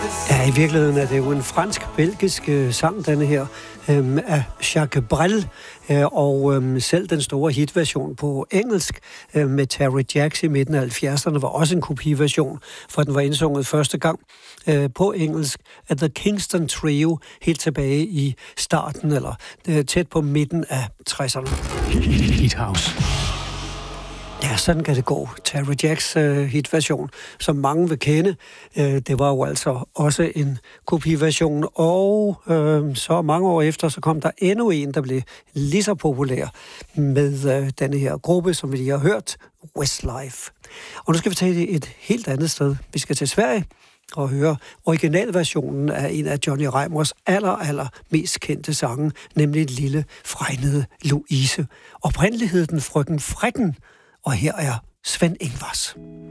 Ja, i virkeligheden er det jo en fransk-belgisk sang, denne her, af Jacques Brel, og selv den store hitversion på engelsk med Terry Jacks i midten af 70'erne var også en kopiversion, for den var indsunget første gang på engelsk af The Kingston Trio, helt tilbage i starten, eller tæt på midten af 60'erne. Hithouse. Ja, sådan kan det gå. Terry Jacks hitversion, som mange vil kende, det var jo altså også en kopiversion, og så mange år efter, så kom der endnu en, der blev lige så populær med denne her gruppe, som vi lige har hørt, Westlife. Og nu skal vi tage det et helt andet sted. Vi skal til Sverige og høre originalversionen af en af Johnny Reimers aller mest kendte sange, nemlig Lille fregnede Louise. Oprindeligt hed den Frøken Frekken, og her er Sven Ingvars.